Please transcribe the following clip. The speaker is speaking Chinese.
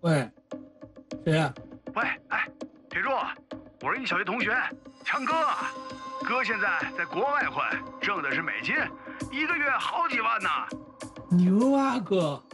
喂，谁呀？ 喂，哎，铁柱，我是你小学同学，强哥啊。哥现在在国外混，挣的是美金，一个月好几万呢。 牛啊哥，